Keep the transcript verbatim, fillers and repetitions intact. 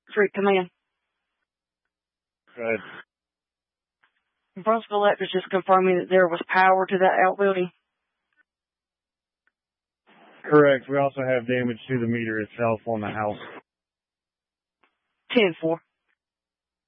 Street Command. Go ahead. Brunsville Electric is just confirming that there was power to that outbuilding. Correct. We also have damage to the meter itself on the house. ten four.